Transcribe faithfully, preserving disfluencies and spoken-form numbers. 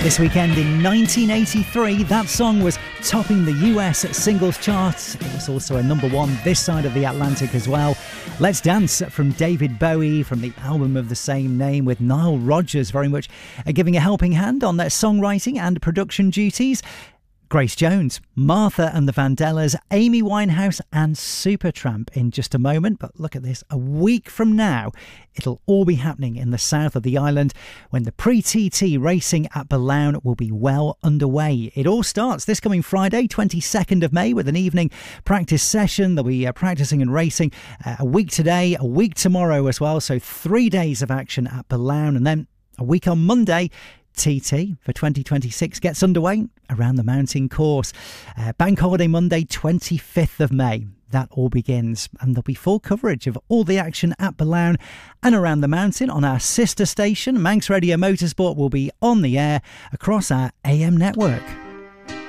This weekend in nineteen eighty-three, that song was topping the U S singles chart. It was also a number one this side of the Atlantic as well. Let's Dance from David Bowie from the album of the same name, with Nile Rodgers very much giving a helping hand on their songwriting and production duties. Grace Jones, Martha and the Vandellas, Amy Winehouse and Supertramp in just a moment. But look at this, a week from now, it'll all be happening in the south of the island when the pre-T T racing at Ballown will be well underway. It all starts this coming Friday, twenty-second of May, with an evening practice session. They'll be uh, practicing and racing uh, a week today, a week tomorrow as well. So three days of action at Ballown, and then a week on Monday. T T for twenty twenty-six gets underway around the mountain course. Uh, Bank Holiday Monday, twenty-fifth of May. That all begins, and there'll be full coverage of all the action at Ballown and around the mountain on our sister station. Manx Radio Motorsport will be on the air across our A M network.